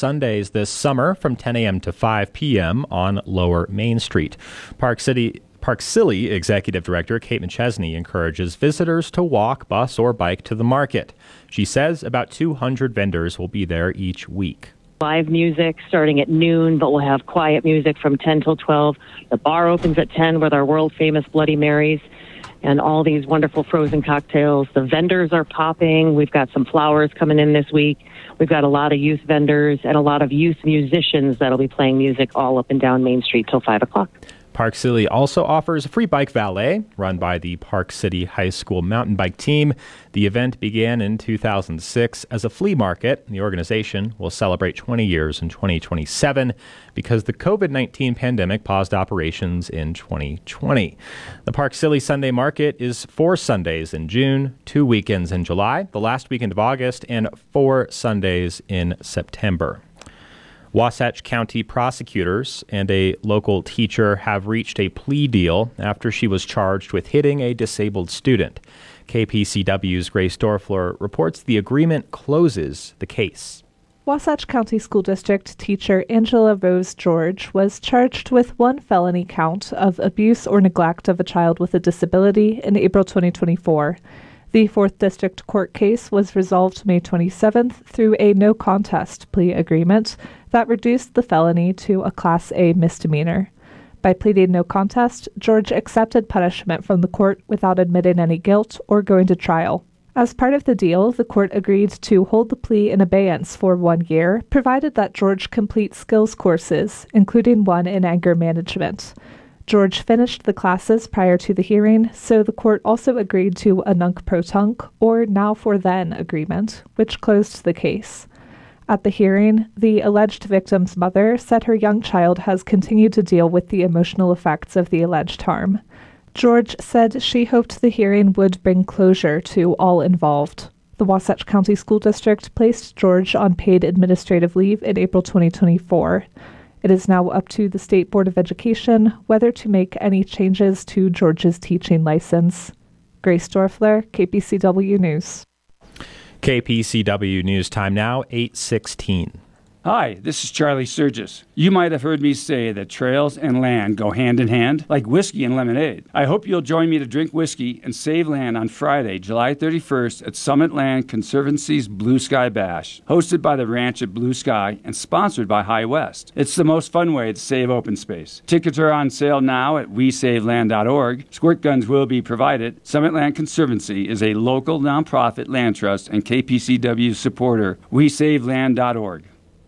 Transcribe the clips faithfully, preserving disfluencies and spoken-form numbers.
Sundays this summer from ten a.m. to five p.m. on Lower Main Street. Park City Park Silly Executive Director Kate McChesney encourages visitors to walk, bus, or bike to the market. She says about two hundred vendors will be there each week. Live music starting at noon, but we'll have quiet music from ten till twelve. The bar opens at ten with our world-famous Bloody Marys and all these wonderful frozen cocktails. The vendors are popping. We've got some flowers coming in this week. We've got a lot of youth vendors and a lot of youth musicians that'll be playing music all up and down Main Street till five o'clock. Park City also offers a free bike valet run by the Park City High School mountain bike team. The event began in two thousand six as a flea market. The organization will celebrate twenty years in twenty twenty-seven because the covid nineteen pandemic paused operations in twenty twenty. The Park City Sunday Market is four Sundays in June, two weekends in July, the last weekend of August, and four Sundays in September. Wasatch County prosecutors and a local teacher have reached a plea deal after she was charged with hitting a disabled student. K P C W's Grace Dorfler reports the agreement closes the case. Wasatch County School District teacher Angela Rose George was charged with one felony count of abuse or neglect of a child with a disability in April twenty twenty-four. The fourth District Court case was resolved May twenty-seventh through a no-contest plea agreement that reduced the felony to a Class A misdemeanor. By pleading no contest, George accepted punishment from the court without admitting any guilt or going to trial. As part of the deal, the court agreed to hold the plea in abeyance for one year, provided that George complete skills courses, including one in anger management. George finished the classes prior to the hearing, so the court also agreed to a nunc-pro-tunc, or now-for-then agreement, which closed the case. At the hearing, the alleged victim's mother said her young child has continued to deal with the emotional effects of the alleged harm. George said she hoped the hearing would bring closure to all involved. The Wasatch County School District placed George on paid administrative leave in April twenty twenty-four. It is now up to the State Board of Education whether to make any changes to George's teaching license. Grace Dorfler, K P C W News. K P C W News time now, eight sixteen. Hi, this is Charlie Sturgis. You might have heard me say that trails and land go hand in hand, like whiskey and lemonade. I hope you'll join me to drink whiskey and save land on Friday, July thirty-first at Summit Land Conservancy's Blue Sky Bash, hosted by the Ranch at Blue Sky and sponsored by High West. It's the most fun way to save open space. Tickets are on sale now at we save land dot org. Squirt guns will be provided. Summit Land Conservancy is a local nonprofit land trust and K P C W supporter. we save land dot org.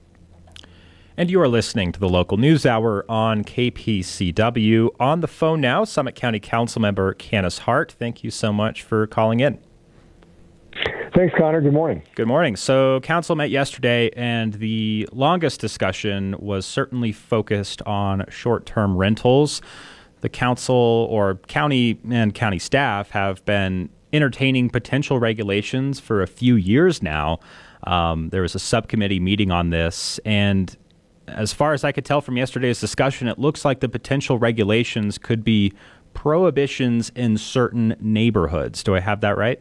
And you are listening to the Local News Hour on K P C W. On the phone now, Summit County Council Member Canis Hart. Thank you so much for calling in. Thanks, Connor. Good morning. Good morning. So council met yesterday, and the longest discussion was certainly focused on short-term rentals. The council or county and county staff have been entertaining potential regulations for a few years now. Um, there was a subcommittee meeting on this, and as far as I could tell from yesterday's discussion, it looks like the potential regulations could be prohibitions in certain neighborhoods. Do I have that right?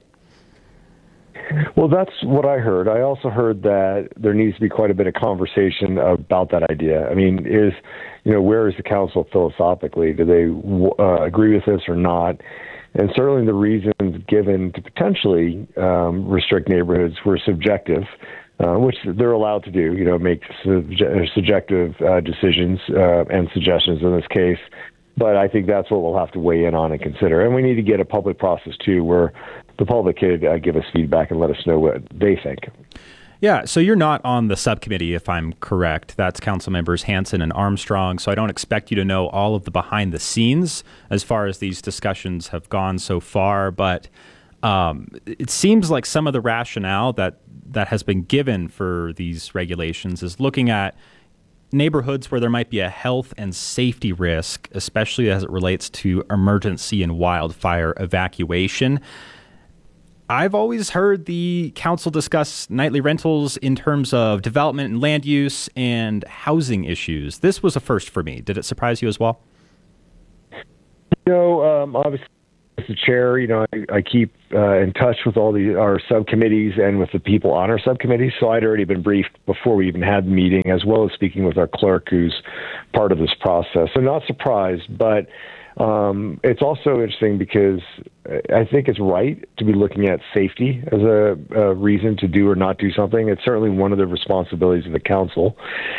Well, that's what I heard. I also heard that there needs to be quite a bit of conversation about that idea. I mean, is, you know, where is the council philosophically? Do they uh, agree with this or not? And certainly the reasons given to potentially um, restrict neighborhoods were subjective. Uh, which they're allowed to do, you know, make subje- subjective uh, decisions uh, and suggestions in this case. But I think that's what we'll have to weigh in on and consider. And we need to get a public process, too, where the public could uh, give us feedback and let us know what they think. Yeah, so you're not on the subcommittee, if I'm correct. That's council members Hansen and Armstrong, so I don't expect you to know all of the behind the scenes as far as these discussions have gone so far. But um, it seems like some of the rationale that that has been given for these regulations is looking at neighborhoods where there might be a health and safety risk, especially as it relates to emergency and wildfire evacuation. I've always heard the council discuss nightly rentals in terms of development and land use and housing issues. This was a first for me. Did it surprise you as well? You know, um, obviously, as the chair, you know, I, I keep uh, in touch with all the our subcommittees and with the people on our subcommittees. So I'd already been briefed before we even had the meeting, as well as speaking with our clerk, who's part of this process. So not surprised, but um, it's also interesting because I think it's right to be looking at safety as a, a reason to do or not do something. It's certainly one of the responsibilities of the council.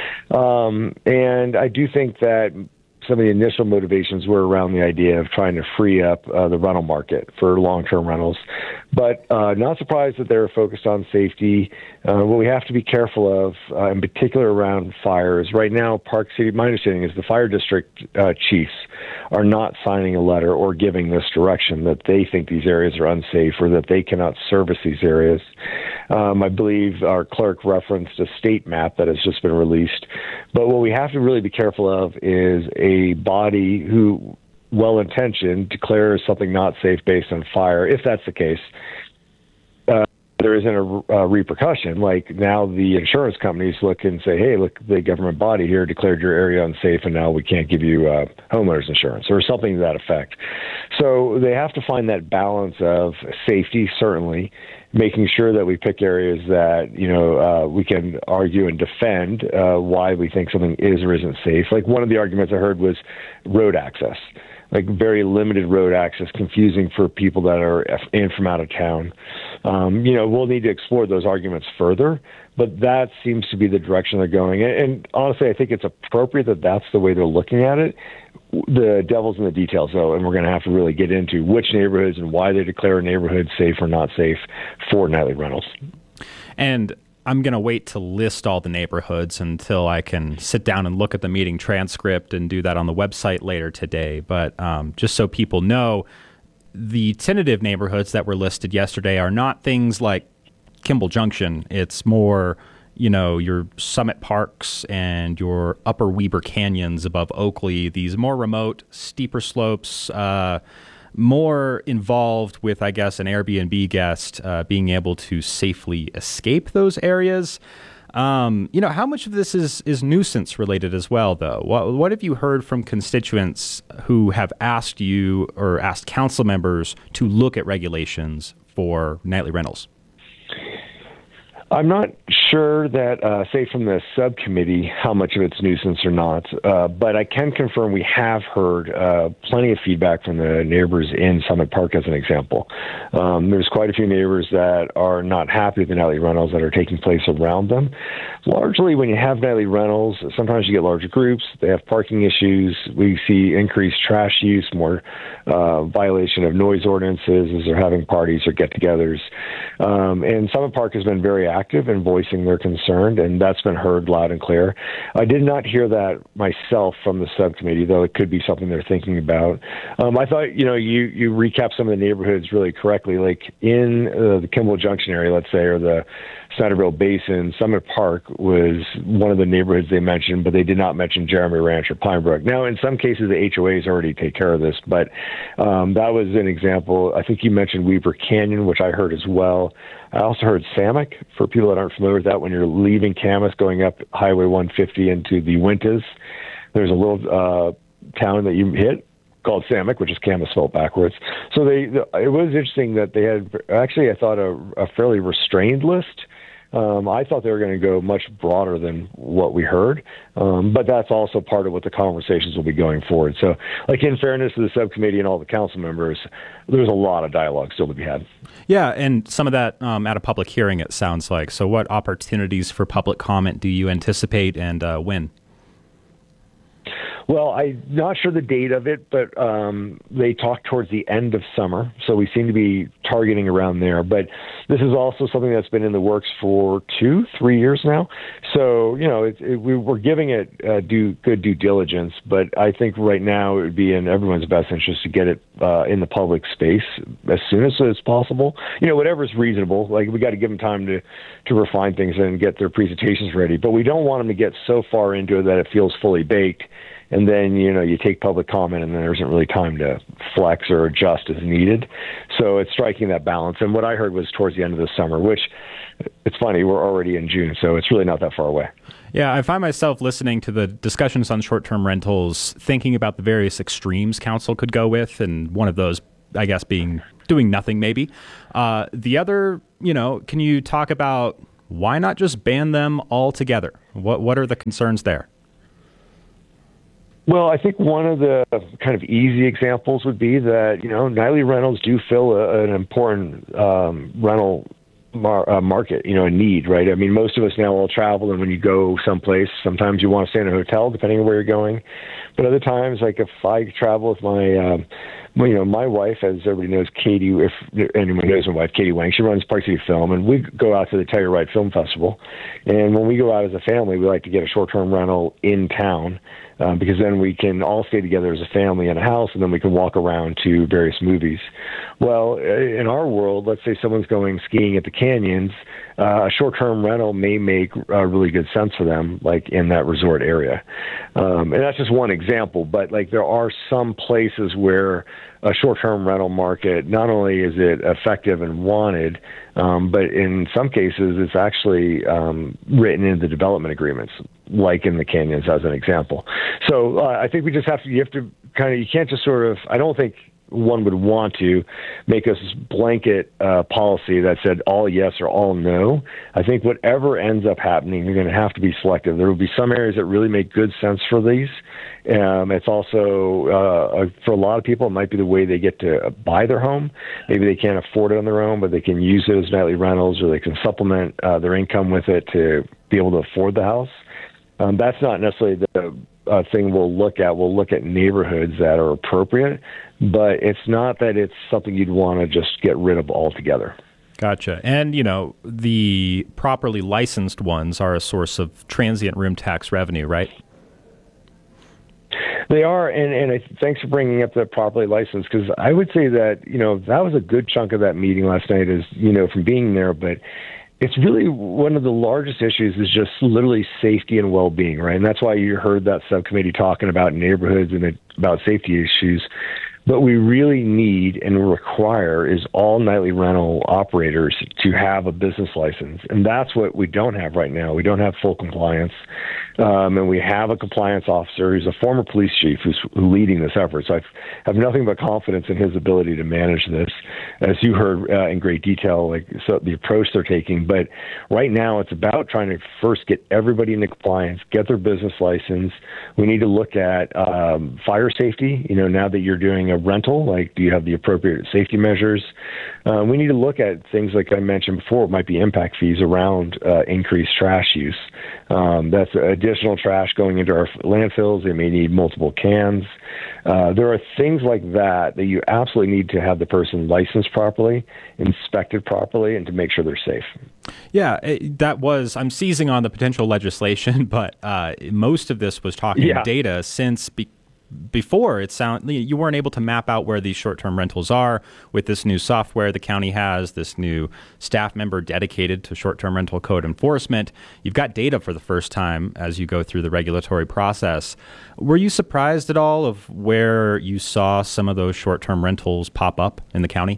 Um, and I do think that some of the initial motivations were around the idea of trying to free up uh, the rental market for long-term rentals. But uh, not surprised that they're focused on safety. Uh, what we have to be careful of, uh, in particular around fires, right now, Park City, my understanding is the fire district uh, chiefs are not signing a letter or giving this direction that they think these areas are unsafe or that they cannot service these areas. Um, I believe our clerk referenced a state map that has just been released. But what we have to really be careful of is a body who, well-intentioned, declares something not safe based on fire. If that's the case, uh, there isn't a, a repercussion. Like now the insurance companies look and say, hey, look, the government body here declared your area unsafe and now we can't give you uh, homeowners insurance or something to that effect. So they have to find that balance of safety, certainly, making sure that we pick areas that, you know, uh, we can argue and defend uh, why we think something is or isn't safe. Like one of the arguments I heard was road access, like very limited road access, confusing for people that are in from out of town. Um, you know, we'll need to explore those arguments further, but that seems to be the direction they're going. And, and honestly, I think it's appropriate that that's the way they're looking at it. The devil's in the details, though, and we're going to have to really get into which neighborhoods and why they declare a neighborhood safe or not safe for nightly rentals. And I'm going to wait to list all the neighborhoods until I can sit down and look at the meeting transcript and do that on the website later today. But um, just so people know, the tentative neighborhoods that were listed yesterday are not things like Kimball Junction. It's more, you know, your Summit Parks and your upper Weber Canyons above Oakley, these more remote, steeper slopes, uh, more involved with, I guess, an Airbnb guest uh, being able to safely escape those areas. Um, you know, how much of this is, is nuisance related as well, though? What, what have you heard from constituents who have asked you or asked council members to look at regulations for nightly rentals? I'm not sure that, uh, say from the subcommittee, how much of it's nuisance or not, uh, but I can confirm we have heard uh, plenty of feedback from the neighbors in Summit Park, as an example. Um, there's quite a few neighbors that are not happy with the nightly rentals that are taking place around them. Largely, when you have nightly rentals, sometimes you get larger groups. They have parking issues. We see increased trash use, more uh, violation of noise ordinances as they're having parties or get-togethers. Um, and Summit Park has been very active in voicing their concern, and that's been heard loud and clear. I did not hear that myself from the subcommittee, though it could be something they're thinking about. Um, I thought, you know, you, you recapped some of the neighborhoods really correctly. Like in uh, the Kimball Junction area, let's say, or the Snyderville Basin, Summit Park was one of the neighborhoods they mentioned, but they did not mention Jeremy Ranch or Pine Brook. Now, in some cases, the H O As already take care of this, but um, that was an example. I think you mentioned Weber Canyon, which I heard as well. I also heard Samick, for people that aren't familiar with that, when you're leaving Camas going up Highway one fifty into the Wintas, there's a little uh, town that you hit called Samick, which is Camas spelled backwards. So they, the, it was interesting that they had, actually, I thought, a, a fairly restrained list. Um, I thought they were going to go much broader than what we heard, um, but that's also part of what the conversations will be going forward. So, like, in fairness to the subcommittee and all the council members, there's a lot of dialogue still to be had. Yeah, and some of that um, at a public hearing, it sounds like. So what opportunities for public comment do you anticipate, and uh, when? Well, I'm not sure the date of it, but um, they talked towards the end of summer, so we seem to be targeting around there. But this is also something that's been in the works for two, three years now. So, you know, it, it, we, we're giving it uh, due, good due diligence, but I think right now it would be in everyone's best interest to get it uh, in the public space as soon as it's possible. You know, whatever is reasonable. Like, we got to give them time to, to refine things and get their presentations ready. But we don't want them to get so far into it that it feels fully baked. And then, you know, you take public comment and then there isn't really time to flex or adjust as needed. So it's striking that balance. And what I heard was towards the end of the summer, which, it's funny, we're already in June, so it's really not that far away. Yeah, I find myself listening to the discussions on short-term rentals, thinking about the various extremes council could go with, and one of those I guess, being doing nothing maybe. Uh, the other, you know, can you talk about why not just ban them altogether? What what are the concerns there? Well, I think one of the kind of easy examples would be that, you know, nightly rentals do fill a, an important um, rental mar- uh, market, you know, a need, right? I mean, most of us now all travel, and when you go someplace, sometimes you want to stay in a hotel, depending on where you're going. But other times, like if I travel with my, um, well, you know, my wife, as everybody knows, Katie, if anyone knows my wife, Katie Wang, she runs Park City Film, and we go out to the Telluride Film Festival. And when we go out as a family, we like to get a short-term rental in town, um, because then we can all stay together as a family in a house, and then we can walk around to various movies. Well, in our world, let's say someone's going skiing at the canyons, uh, a short-term rental may make uh, really good sense for them, like in that resort area. Um, and that's just one example, but like there are some places where a short-term rental market, not only is it effective and wanted, um, but in some cases it's actually um, written into the development agreements, like in the canyons as an example. So uh, I think we just have to, you have to kind of, you can't just sort of, I don't think one would want to make us blanket uh, policy that said all yes or all no. I think whatever ends up happening, you're going to have to be selective. There will be some areas that really make good sense for these. Um, it's also, uh, for a lot of people, it might be the way they get to buy their home. Maybe they can't afford it on their own, but they can use it as nightly rentals, or they can supplement uh, their income with it to be able to afford the house. Um, that's not necessarily the uh, thing we'll look at. We'll look at neighborhoods that are appropriate, but it's not that it's something you'd want to just get rid of altogether. Gotcha. And, you know, the properly licensed ones are a source of transient room tax revenue, right? They are, and, and I, thanks for bringing up the properly licensed, because I would say that, you know, that was a good chunk of that meeting last night is, you know, from being there, but it's really one of the largest issues is just literally safety and well-being, right? And that's why you heard that subcommittee talking about neighborhoods and about safety issues. What we really need and require is all nightly rental operators to have a business license. And that's what we don't have right now. We don't have full compliance. Um, and we have a compliance officer who's a former police chief who's leading this effort. So I have nothing but confidence in his ability to manage this. As you heard uh, in great detail, like so the approach they're taking. But right now it's about trying to first get everybody into compliance, get their business license. We need to look at um, fire safety. You know, now that you're doing a rental, like do you have the appropriate safety measures? Uh, we need to look at things like I mentioned before, it might be impact fees around uh, increased trash use. Um, that's additional trash going into our landfills. They may need multiple cans. Uh, there are things like that that you absolutely need to have the person licensed properly, inspected properly, and to make sure they're safe. Yeah, it, that was, I'm seizing on the potential legislation, but uh, most of this was talking yeah. data since be- before it sound you weren't able to map out where these short-term rentals are. With this new software the county has, this new staff member dedicated to short-term rental code enforcement, you've got data for the first time as you go through the regulatory process. Were you surprised at all of where you saw some of those short-term rentals pop up in the county?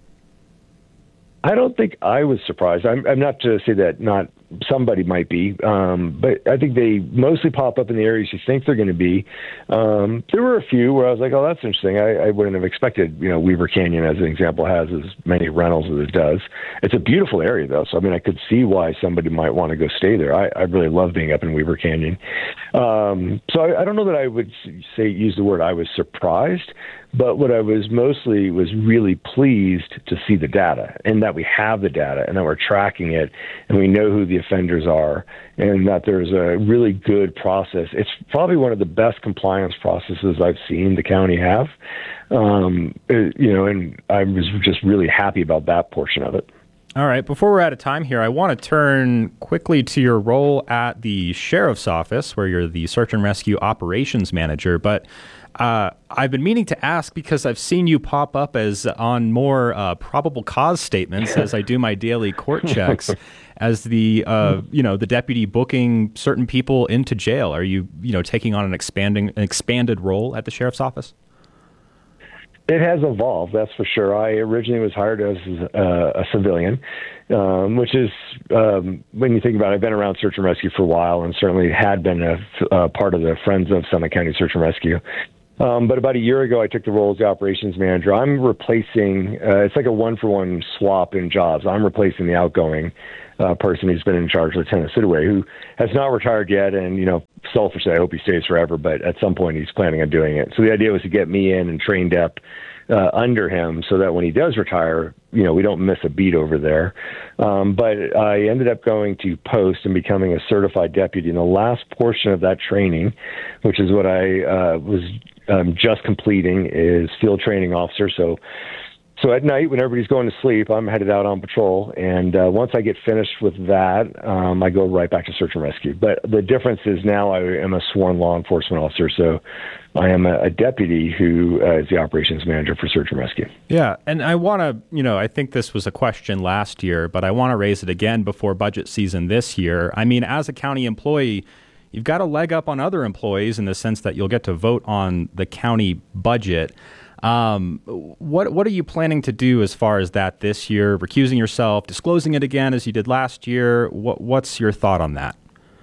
I don't think I was surprised. I'm, I'm not to say that not somebody might be, um, but I think they mostly pop up in the areas you think they're going to be. Um, there were a few where I was like, oh, that's interesting. I, I wouldn't have expected, you know, Weaver Canyon, as an example, has as many rentals as it does. It's a beautiful area, though. So, I mean, I could see why somebody might want to go stay there. I, I really love being up in Weaver Canyon. Um, so I, I don't know that I would say, use the word I was surprised, but what I was mostly was really pleased to see the data, and that we have the data, and that we're tracking it, and we know who the offenders are, and that there's a really good process. It's probably one of the best compliance processes I've seen the county have, um, you know, and I was just really happy about that portion of it. All right. Before we're out of time here, I want to turn quickly to your role at the sheriff's office, where you're the search and rescue operations manager. But uh, I've been meaning to ask because I've seen you pop up as on more uh, probable cause statements as I do my daily court checks, as the uh, you know the deputy booking certain people into jail. Are you you know taking on an expanding an expanded role at the sheriff's office? It has evolved, that's for sure. I originally was hired as uh, a civilian, um, which is, um, when you think about it, I've been around search and rescue for a while, and certainly had been a, a part of the Friends of Summit County Search and Rescue. Um, but about a year ago, I took the role as the operations manager. I'm replacing, uh, it's like a one-for-one swap in jobs. I'm replacing the outgoing uh, person who's been in charge, Lieutenant Sidaway, who has not retired yet. And, you know, selfishly, I hope he stays forever, but at some point he's planning on doing it. So the idea was to get me in and trained up uh, under him so that when he does retire, you know, we don't miss a beat over there. Um, but I ended up going to post and becoming a certified deputy. And the last portion of that training, which is what I uh, was um, just completing, is field training officer. So So at night, when everybody's going to sleep, I'm headed out on patrol. And uh, once I get finished with that, um, I go right back to search and rescue. But the difference is now I am a sworn law enforcement officer. So I am a, a deputy who uh, is the operations manager for search and rescue. Yeah. And I want to, you know, I think this was a question last year, but I want to raise it again before budget season this year. I mean, as a county employee, you've got a leg up on other employees in the sense that you'll get to vote on the county budget. Um, what what are you planning to do as far as that this year? Recusing yourself, disclosing it again as you did last year? What what's your thought on that?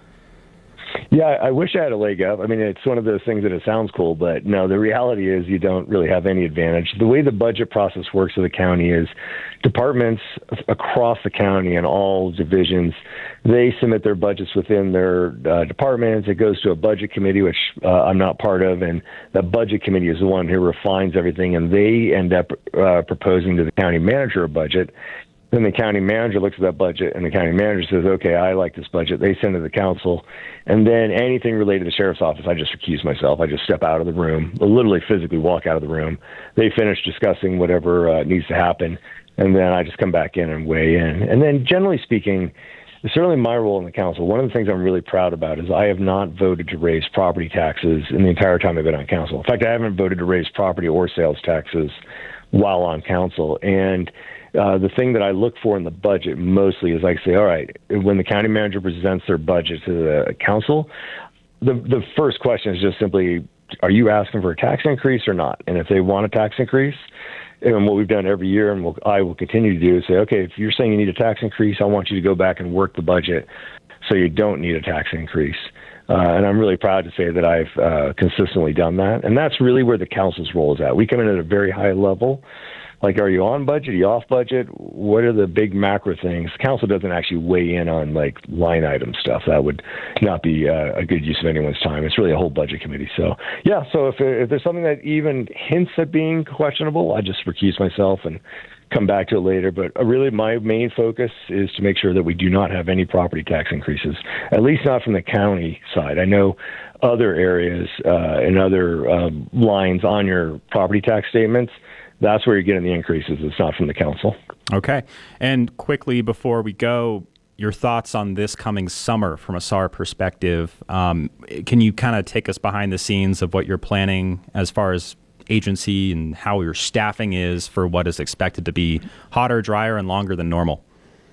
Yeah, I wish I had a leg up. I mean, it's one of those things that it sounds cool, but no, the reality is you don't really have any advantage. The way the budget process works with the county is departments across the county and all divisions, they submit their budgets within their uh, departments. It goes to a budget committee, which uh, I'm not part of, and the budget committee is the one who refines everything, and they end up uh, proposing to the county manager a budget. Then the county manager looks at that budget, and the county manager says, okay, I like this budget. They send it to the council. And then anything related to the sheriff's office, I just recuse myself. I just step out of the room, literally physically walk out of the room. They finish discussing whatever uh, needs to happen, and then I just come back in and weigh in. And then generally speaking, certainly my role in the council, one of the things I'm really proud about is I have not voted to raise property taxes in the entire time I've been on council. In fact, I haven't voted to raise property or sales taxes while on council. And Uh, the thing that I look for in the budget mostly is like say, all right, when the county manager presents their budget to the council, the the first question is just simply, are you asking for a tax increase or not? And if they want a tax increase, and what we've done every year and what I will continue to do is say, okay, if you're saying you need a tax increase, I want you to go back and work the budget so you don't need a tax increase. Uh, and I'm really proud to say that I've uh, consistently done that. And that's really where the council's role is at. We come in at a very high level. Like, are you on budget? Are you off budget? What are the big macro things? Council doesn't actually weigh in on like line item stuff. That would not be uh, a good use of anyone's time. It's really a whole budget committee. So yeah. So if, if there's something that even hints at being questionable, I just recuse myself and come back to it later. But uh, really, my main focus is to make sure that we do not have any property tax increases, at least not from the county side. I know other areas uh, and other um, lines on your property tax statements, that's where you're getting the increases. It's not from the council. Okay. And quickly, before we go, your thoughts on this coming summer from a S A R perspective. Um, can you kind of take us behind the scenes of what you're planning as far as agency and how your staffing is for what is expected to be hotter, drier, and longer than normal?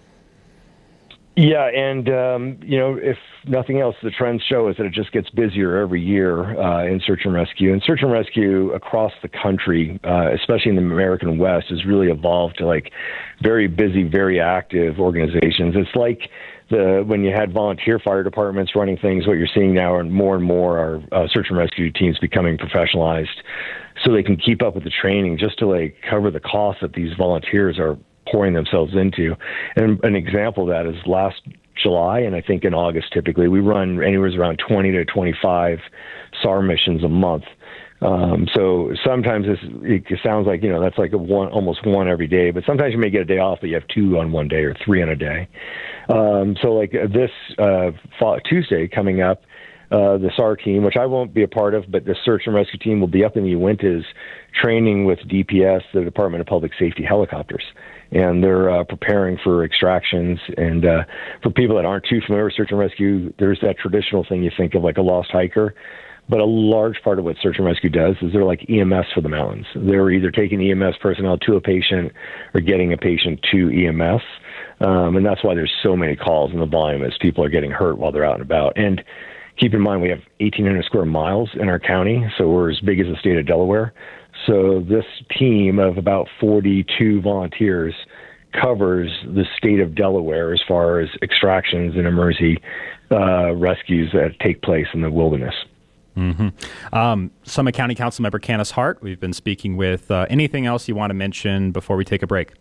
Yeah, and, um, you know, if nothing else, the trends show is that it just gets busier every year uh, in search and rescue. And search and rescue across the country, uh, especially in the American West, has really evolved to, like, very busy, very active organizations. It's like the when you had volunteer fire departments running things, what you're seeing now are more and more are uh, search and rescue teams becoming professionalized so they can keep up with the training just to, like, cover the costs that these volunteers are pouring themselves into. And an example of that is last July, and I think in August typically, we run anywhere around twenty to twenty-five S A R missions a month. Um, so sometimes it's, it sounds like, you know, that's like a one, almost one every day, but sometimes you may get a day off, but you have two on one day or three on a day. Um, so like this uh, Tuesday coming up, Uh, the S A R team, which I won't be a part of, but the search and rescue team will be up in the Uintas training with D P S, the Department of Public Safety helicopters. And they're uh, preparing for extractions. And uh, for people that aren't too familiar with search and rescue, there's that traditional thing you think of like a lost hiker. But a large part of what search and rescue does is they're like E M S for the mountains. They're either taking E M S personnel to a patient or getting a patient to E M S. Um, and that's why there's so many calls in the volume as people are getting hurt while they're out and about. And keep in mind, we have eighteen hundred square miles in our county, so we're as big as the state of Delaware. So this team of about forty-two volunteers covers the state of Delaware as far as extractions and emergency uh, rescues that take place in the wilderness. Mm-hmm. Um, Summit County Councilmember Candace Hart, we've been speaking with. Uh, anything else you want to mention before we take a break?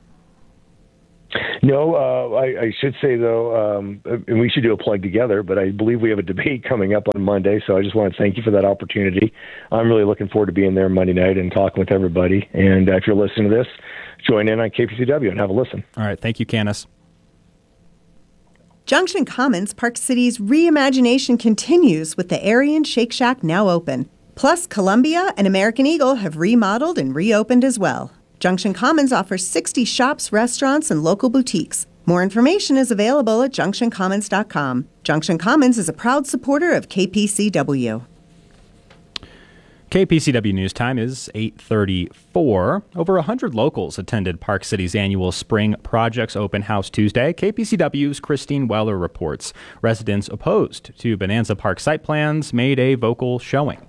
No, uh, I, I should say, though, um, and we should do a plug together, but I believe we have a debate coming up on Monday, so I just want to thank you for that opportunity. I'm really looking forward to being there Monday night and talking with everybody. And uh, if you're listening to this, join in on K P C W and have a listen. All right. Thank you, Candace. Junction Commons, Park City's reimagination continues with the Aryan Shake Shack now open. Plus, Columbia and American Eagle have remodeled and reopened as well. Junction Commons offers sixty shops, restaurants, and local boutiques. More information is available at junction commons dot com. Junction Commons is a proud supporter of K P C W. K P C W News Time is eight thirty-four. Over one hundred locals attended Park City's annual Spring Projects Open House Tuesday. K P C W's Christine Weller reports residents opposed to Bonanza Park site plans made a vocal showing.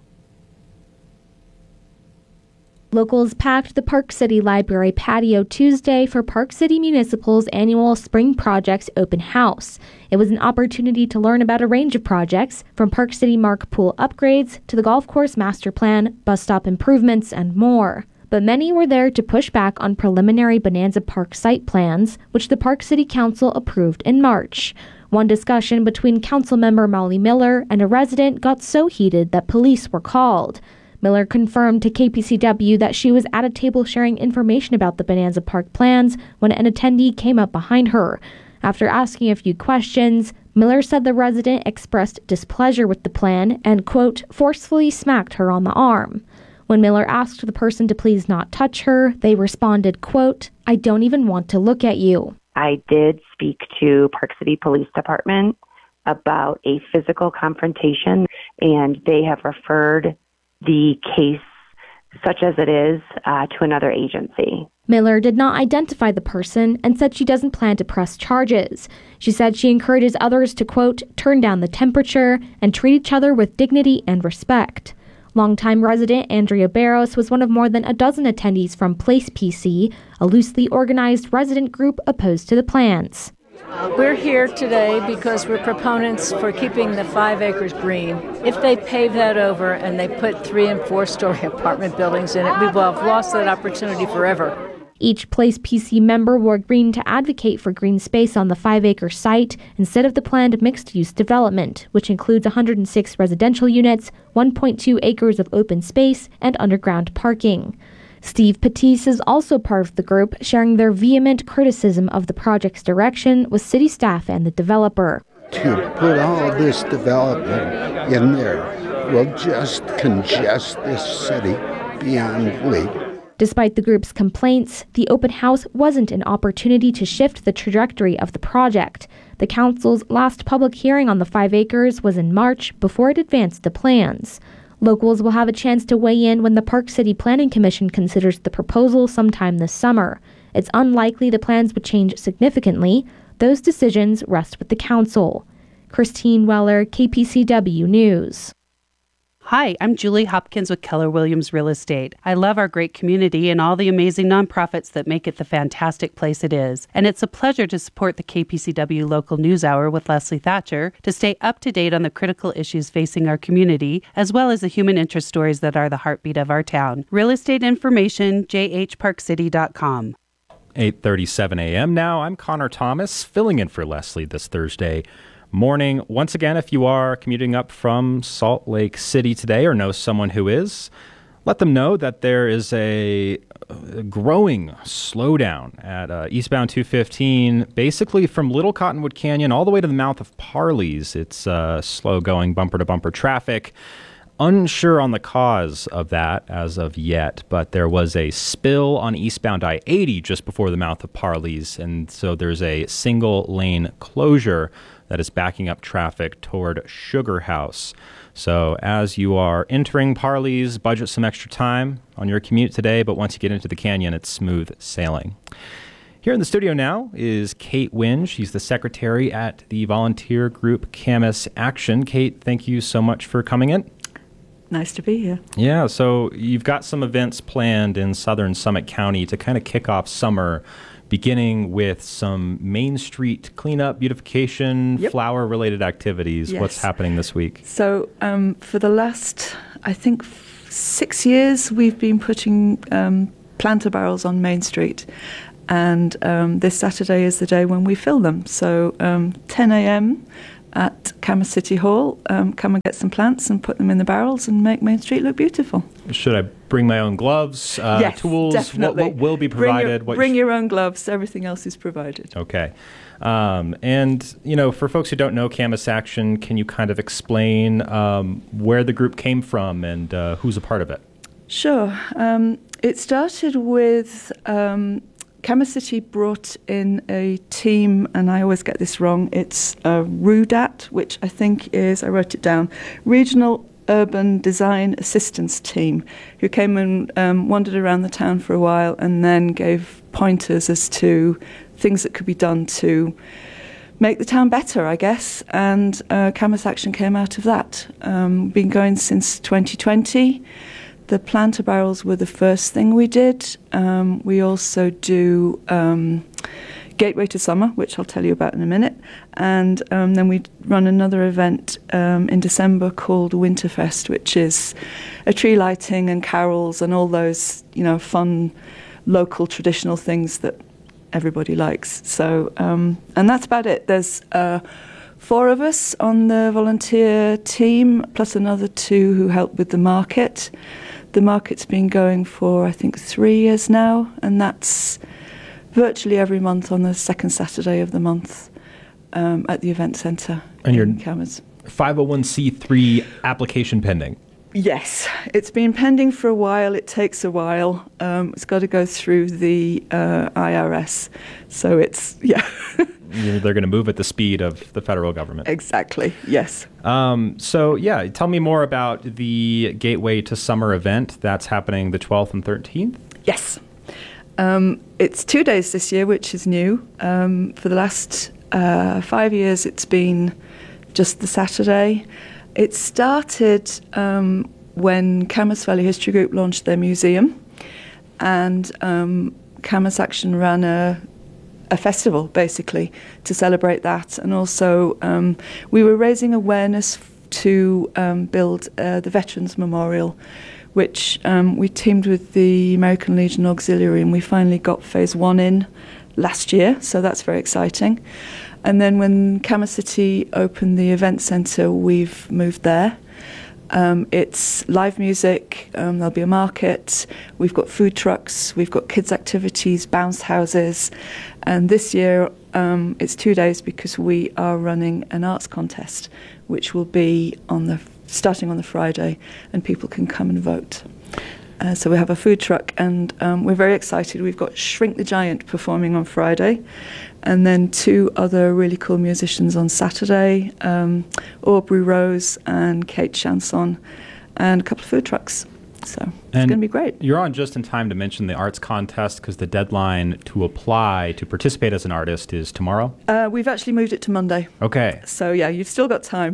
Locals packed the Park City Library patio Tuesday for Park City Municipal's annual Spring Projects Open House. It was an opportunity to learn about a range of projects, from Park City Mark Pool upgrades to the golf course master plan, bus stop improvements, and more. But many were there to push back on preliminary Bonanza Park site plans, which the Park City Council approved in March. One discussion between Councilmember Molly Miller and a resident got so heated that police were called. Miller confirmed to K P C W that she was at a table sharing information about the Bonanza Park plans when an attendee came up behind her. After asking a few questions, Miller said the resident expressed displeasure with the plan and, quote, forcefully smacked her on the arm. When Miller asked the person to please not touch her, they responded, quote, I don't even want to look at you. I did speak to Park City Police Department about a physical confrontation, and they have referred the case, such as it is, uh, to another agency. Miller did not identify the person and said she doesn't plan to press charges. She said she encourages others to, quote, turn down the temperature and treat each other with dignity and respect. Longtime resident Andrea Barros was one of more than a dozen attendees from Place P C, a loosely organized resident group opposed to the plans. We're here today because we're proponents for keeping the five acres green. If they pave that over and they put three and four story apartment buildings in it, we will have lost that opportunity forever. Each Place P C member wore green to advocate for green space on the five-acre site instead of the planned mixed-use development, which includes one hundred six residential units, one point two acres of open space, and underground parking. Steve Patisse is also part of the group, sharing their vehement criticism of the project's direction with city staff and the developer. To put all this development in there will just congest this city beyond belief. Despite the group's complaints, the open house wasn't an opportunity to shift the trajectory of the project. The council's last public hearing on the five acres was in March before it advanced the plans. Locals will have a chance to weigh in when the Park City Planning Commission considers the proposal sometime this summer. It's unlikely the plans would change significantly. Those decisions rest with the council. Christine Weller, K P C W News. Hi, I'm Julie Hopkins with Keller Williams Real Estate. I love our great community and all the amazing nonprofits that make it the fantastic place it is. And it's a pleasure to support the K P C W Local News Hour with Leslie Thatcher to stay up to date on the critical issues facing our community, as well as the human interest stories that are the heartbeat of our town. Real estate information, j h park city dot com. eight thirty-seven a.m. now. I'm Connor Thomas, filling in for Leslie this Thursday morning. Once again, if you are commuting up from Salt Lake City today or know someone who is, let them know that there is a, a growing slowdown at uh, eastbound two fifteen, basically from Little Cottonwood Canyon all the way to the mouth of Parley's. It's uh, slow-going bumper-to-bumper traffic. Unsure on the cause of that as of yet, but there was a spill on eastbound I eighty just before the mouth of Parley's, and so there's a single-lane closure that is backing up traffic toward Sugar House. So as you are entering Parley's, budget some extra time on your commute today, but once you get into the canyon, it's smooth sailing. Here in the studio now is Kate Wynn. She's the secretary at the volunteer group Camas Action. Kate, thank you so much for coming in. Nice to be here. Yeah, so you've got some events planned in southern Summit County to kind of kick off summer beginning with some Main Street cleanup, beautification, Yep. flower-related activities. Yes. What's happening this week? So um, for the last, I think, f- six years, we've been putting um, planter barrels on Main Street. And um, this Saturday is the day when we fill them. So um, ten a.m. at Camma City Hall, um, come and get some plants and put them in the barrels and make Main Street look beautiful. Should I bring my own gloves, uh, yes, tools? definitely. What, what will be Bring provided? your, What bring sh- your own gloves. Everything else is provided. Okay. Um, and, you know, for folks who don't know Camas Action, can you kind of explain um, where the group came from and uh, who's a part of it? Sure. Um, it started with um, Camma City brought in a team, and I always get this wrong. It's uh, RUDAT, which I think is, I wrote it down, Regional Urban Design Assistance Team, who came and um, wandered around the town for a while and then gave pointers as to things that could be done to make the town better, I guess. And uh, Camas Action came out of that. Um, been going since twenty twenty. The planter barrels were the first thing we did. Um, we also do um, Gateway to Summer, which I'll tell you about in a minute. And um, then we run another event um, in December called Winterfest, which is a tree lighting and carols and all those, you know, fun local traditional things that everybody likes. So, um, and that's about it. There's uh, four of us on the volunteer team, plus another two who help with the market. The market's been going for, I think, three years now, and that's virtually every month on the second Saturday of the month um, at the event centre And in your Camas. five oh one c three application pending. Yes, it's been pending for a while. It takes a while. Um, it's got to go through the uh, I R S. So it's, yeah. You know, they're going to move at the speed of the federal government. Exactly, yes. Um, so, yeah, tell me more about the Gateway to Summer event. That's happening the twelfth and thirteenth? Yes. Um, it's two days this year, which is new. Um, for the last uh, five years, it's been just the Saturday. It started um, when Camas Valley History Group launched their museum, and um, Camas Action ran a a festival, basically, to celebrate that. And also, um, we were raising awareness f- to um, build uh, the Veterans Memorial, which um, we teamed with the American Legion Auxiliary, and we finally got phase one in last year, so that's very exciting. And then when Camas City opened the event centre, we've moved there. Um, it's live music, um, there'll be a market, we've got food trucks, we've got kids' activities, bounce houses, and this year um, it's two days because we are running an arts contest, which will be on the starting on the Friday, and people can come and vote. Uh, so we have a food truck, and um, we're very excited. We've got Shrink the Giant performing on Friday, and then two other really cool musicians on Saturday, um, Aubrey Rose and Kate Chanson, and a couple of food trucks. So it's going to be great. You're on just in time to mention the arts contest because the deadline to apply to participate as an artist is tomorrow? Uh, we've actually moved it to Monday. Okay. So yeah, you've still got time.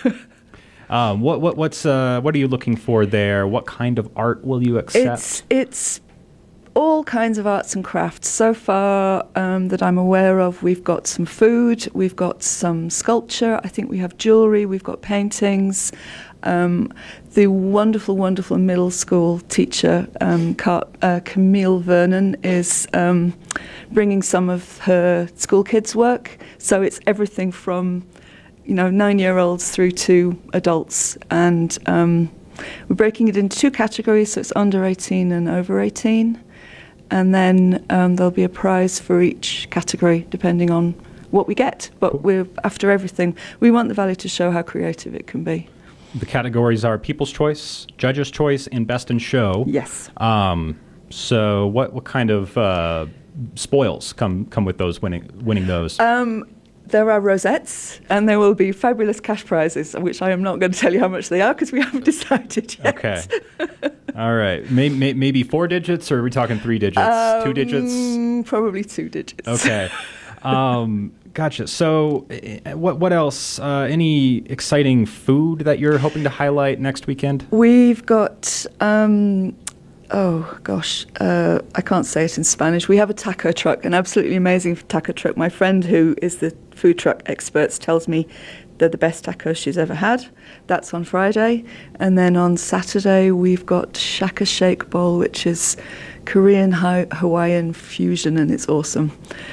Um, what what what's uh, what are you looking for there? What kind of art will you accept? It's it's all kinds of arts and crafts. So far um, that I'm aware of, we've got some food, we've got some sculpture. I think we have jewellery, we've got paintings. Um, the wonderful, wonderful middle school teacher, um, Car- uh, Camille Vernon, is um, bringing some of her school kids' work. So it's everything from, you know, nine-year-olds through to adults, and um, we're breaking it into two categories, so it's under eighteen and over eighteen, and then um, there'll be a prize for each category depending on what we get. But we're after everything. We want the Valley to show how creative it can be. The categories are People's Choice, Judge's Choice, and Best in Show. Yes. Um, so what what kind of uh, spoils come come with those winning winning those? Um, There are rosettes, and there will be fabulous cash prizes, which I am not going to tell you how much they are because we haven't decided yet. Okay. All right. May, may, maybe four digits, or are we talking three digits? Um, two digits? Probably two digits. Okay. Um, gotcha. So uh, what what else? Uh, any exciting food that you're hoping to highlight next weekend? We've got um, oh gosh, uh, I can't say it in Spanish. We have a taco truck, an absolutely amazing taco truck. My friend who is the food truck expert tells me they're the best tacos she's ever had. That's on Friday. And then on Saturday, we've got Shaka Shake Bowl, which is Korean ha- Hawaiian fusion, and it's awesome.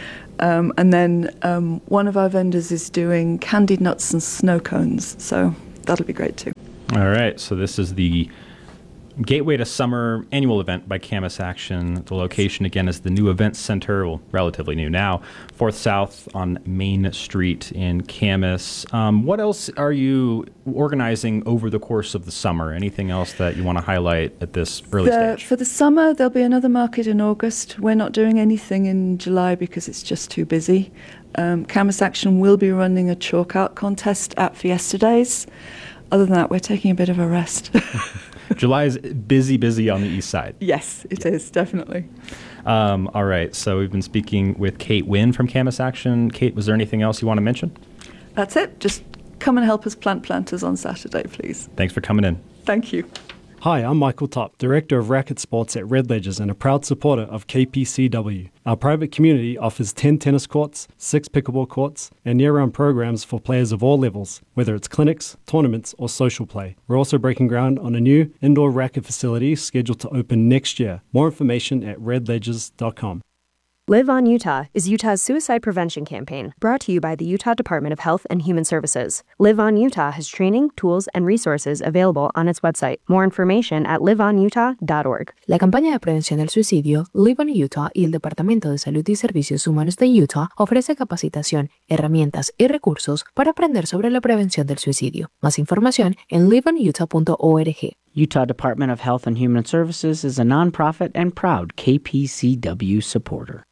Um, and then um, one of our vendors is doing candied nuts and snow cones, so that'll be great too. All right, so this is the Gateway to Summer annual event by Camas Action. The location, again, is the new event center, well, relatively new now, fourth South on Main Street in Camas. Um, what else are you organizing over the course of the summer? Anything else that you want to highlight at this early the, stage? For the summer, there'll be another market in August. We're not doing anything in July because it's just too busy. Um, Camas Action will be running a chalk art contest at Fiesta Days. Other than that, we're taking a bit of a rest. July is busy, busy on the east side. Yes, it yeah. is, definitely. Um, all right, so we've been speaking with Kate Wynn from Camas Action. Kate, was there anything else you want to mention? That's it. Just come and help us plant planters on Saturday, please. Thanks for coming in. Thank you. Hi, I'm Michael Top, Director of Racket Sports at Red Ledgers and a proud supporter of K P C W. Our private community offers ten tennis courts, six pickleball courts, and year-round programs for players of all levels, whether it's clinics, tournaments, or social play. We're also breaking ground on a new indoor racket facility scheduled to open next year. More information at red ledgers dot com. Live on Utah is Utah's suicide prevention campaign, brought to you by the Utah Department of Health and Human Services. Live on Utah has training, tools, and resources available on its website. More information at live on utah dot org. La campaña de prevención del suicidio Live on Utah y el Departamento de Salud y Servicios Humanos de Utah ofrece capacitación, herramientas y recursos para aprender sobre la prevención del suicidio. Más información en live on utah dot org. Utah Department of Health and Human Services is a nonprofit and proud K P C W supporter.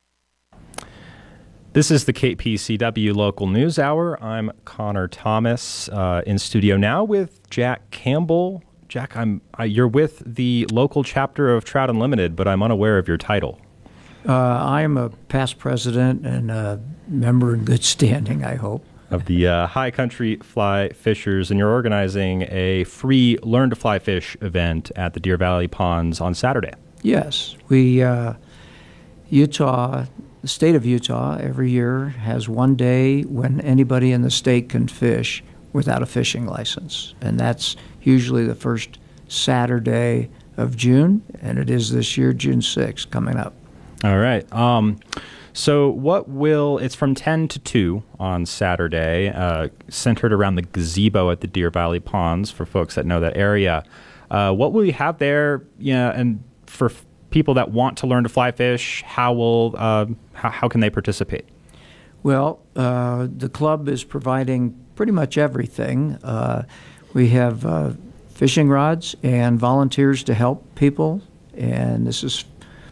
This is the K P C W Local News Hour. I'm Connor Thomas, uh, in studio now with Jack Campbell. Jack, I'm uh, you're with the local chapter of Trout Unlimited, but I'm unaware of your title. Uh, I am a past president and a member in good standing, I hope. Of the uh, High Country Fly Fishers, and you're organizing a free Learn to Fly Fish event at the Deer Valley Ponds on Saturday. Yes. We, uh, Utah... The state of Utah every year has one day when anybody in the state can fish without a fishing license, and that's usually the first Saturday of June, and it is this year, June sixth, coming up. All right. Um, so what will, it's from ten to two on Saturday, uh, centered around the gazebo at the Deer Valley Ponds for folks that know that area. Uh, what will you have there, yeah, and for f- people that want to learn to fly fish, how will uh, how, how can they participate? Well, uh, the club is providing pretty much everything. Uh, we have uh, fishing rods and volunteers to help people, and this is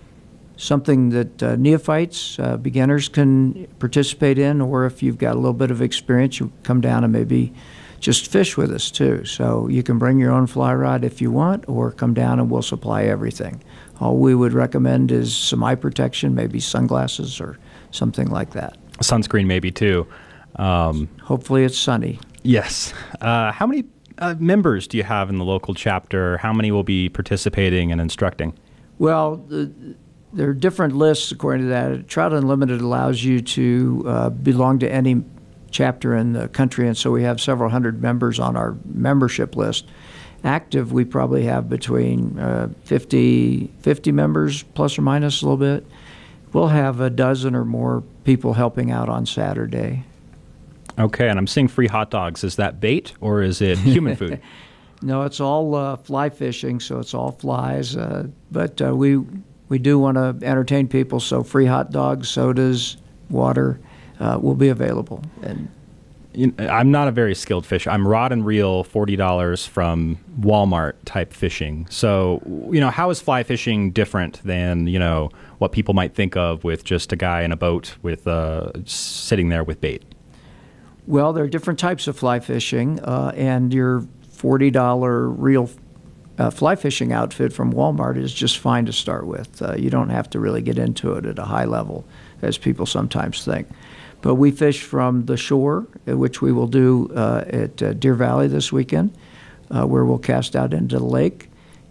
something that uh, neophytes, uh, beginners can participate in, or if you've got a little bit of experience, you come down and maybe just fish with us too. So you can bring your own fly rod if you want, or come down and we'll supply everything. All we would recommend is some eye protection, maybe sunglasses or something like that. Sunscreen maybe too. Um, Hopefully it's sunny. Yes. Uh, how many uh, members do you have in the local chapter? How many will be participating and instructing? Well, the, there are different lists according to that. Trout Unlimited allows you to uh, belong to any chapter in the country, and so we have several hundred members on our membership list. Active, we probably have between uh, fifty, fifty members, plus or minus a little bit. We'll have a dozen or more people helping out on Saturday. Okay, and I'm seeing free hot dogs. Is that bait or is it human food? No, it's all uh, fly fishing, so it's all flies. Uh, but uh, we we do want to entertain people, so free hot dogs, sodas, water uh, will be available. And You know, I'm not a very skilled fisher. I'm rod and reel, forty dollars from Walmart type fishing. So, you know, how is fly fishing different than, you know, what people might think of with just a guy in a boat with uh, sitting there with bait? Well, there are different types of fly fishing, uh, and your forty dollars reel uh, fly fishing outfit from Walmart is just fine to start with. Uh, you don't have to really get into it at a high level, as people sometimes think. But we fish from the shore, which we will do uh, at uh, Deer Valley this weekend, uh, where we'll cast out into the lake.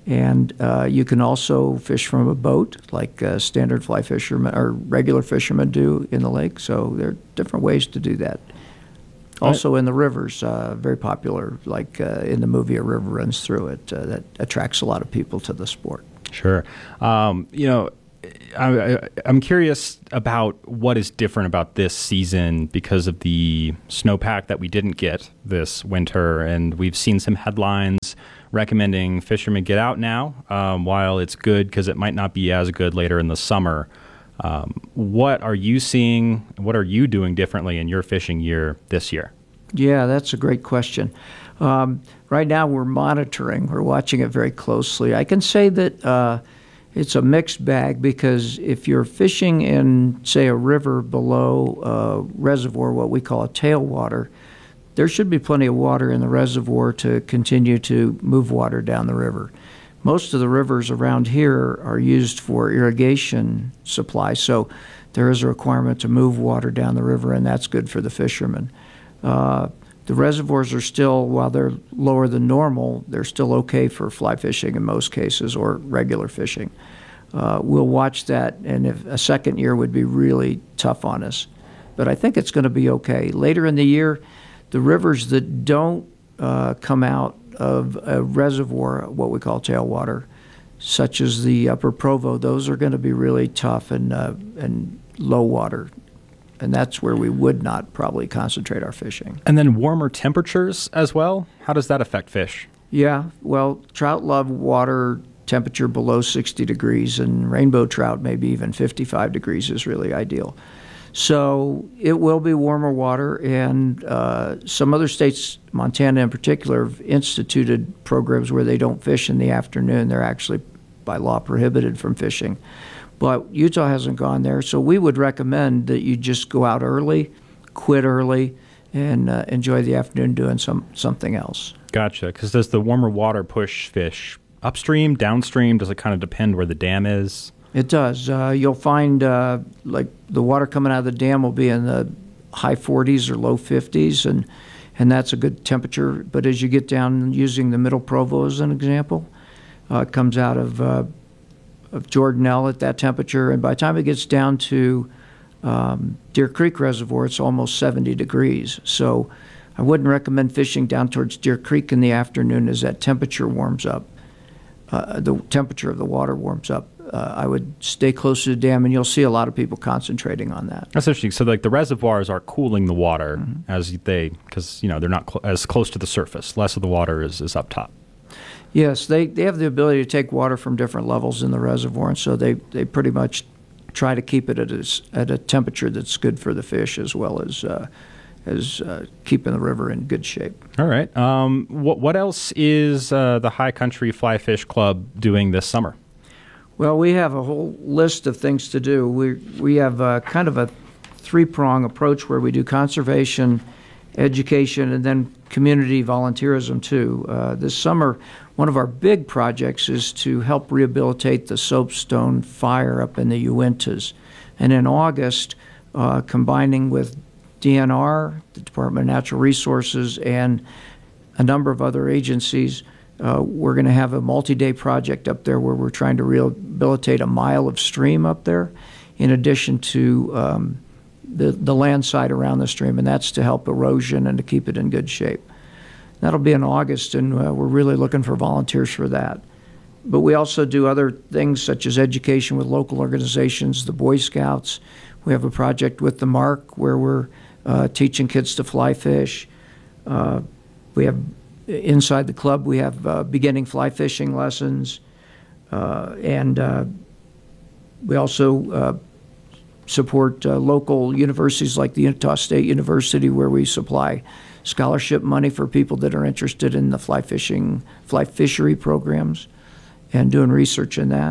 And uh, you can also fish from a boat, like uh, standard fly fishermen or regular fishermen do in the lake. So there are different ways to do that. Also in the rivers, uh, very popular, like uh, in the movie A River Runs Through It, uh, that attracts a lot of people to the sport. Sure. Um, you know, I, I, I'm curious about what is different about this season because of the snowpack that we didn't get this winter. And we've seen some headlines recommending fishermen get out now, um, while it's good because it might not be as good later in the summer. Um, what are you seeing? What are you doing differently in your fishing year this year? Yeah, that's a great question. Um, right now we're monitoring. We're watching it very closely. I can say that uh, it's a mixed bag because if you're fishing in, say, a river below a reservoir, what we call a tailwater, there should be plenty of water in the reservoir to continue to move water down the river. Most of the rivers around here are used for irrigation supply, so there is a requirement to move water down the river, and that's good for the fishermen. Uh, the reservoirs are still, while they're lower than normal, they're still okay for fly fishing in most cases or regular fishing. Uh, we'll watch that, and if a second year would be really tough on us. But I think it's going to be okay. Later in the year, the rivers that don't uh, come out of a reservoir, what we call tailwater, such as the Upper Provo, those are going to be really tough and uh, and low water. And that's where we would not probably concentrate our fishing. And then warmer temperatures as well? How does that affect fish? Yeah, well, trout love water temperature below sixty degrees, and rainbow trout maybe even fifty-five degrees is really ideal. So it will be warmer water, and uh, some other states, Montana in particular, have instituted programs where they don't fish in the afternoon. They're actually, by law, prohibited from fishing. But Utah hasn't gone there, so we would recommend that you just go out early, quit early, and uh, enjoy the afternoon doing some something else. Gotcha. Because does the warmer water push fish upstream, downstream? Does it kind of depend where the dam is? It does. Uh, you'll find uh, like the water coming out of the dam will be in the high forties or low fifties, and and that's a good temperature. But as you get down, using the Middle Provo as an example, uh, it comes out of uh, of Jordanelle at that temperature, and by the time it gets down to um, Deer Creek Reservoir, it's almost seventy degrees. So I wouldn't recommend fishing down towards Deer Creek in the afternoon as that temperature warms up. Uh, the temperature of the water warms up. Uh, I would stay close to the dam, and you'll see a lot of people concentrating on that. That's interesting. So, like, the reservoirs are cooling the water mm-hmm. as they, because, you know, they're not cl- as close to the surface. Less of the water is, is up top. Yes, they, they have the ability to take water from different levels in the reservoir, and so they, they pretty much try to keep it at a, at a temperature that's good for the fish as well as uh, as uh, keeping the river in good shape. All right. Um, what, what else is uh, the High Country Fly Fish Club doing this summer? Well, we have a whole list of things to do. We we have a, kind of a three-prong approach where we do conservation, education, and then community volunteerism too. Uh, this summer, one of our big projects is to help rehabilitate the soapstone fire up in the Uintas. And in August, uh, combining with D N R, the Department of Natural Resources, and a number of other agencies, Uh, we're going to have a multi-day project up there where we're trying to rehabilitate a mile of stream up there, in addition to um, the, the land side around the stream, and that's to help erosion and to keep it in good shape. That'll be in August, and uh, we're really looking for volunteers for that. But we also do other things such as education with local organizations, the Boy Scouts. We have a project with the Mark where we're uh, teaching kids to fly fish. Uh, we have Inside the club, we have uh, beginning fly fishing lessons, uh, and uh, we also uh, support uh, local universities like the Utah State University, where we supply scholarship money for people that are interested in the fly fishing, fly fishery programs, and doing research in that.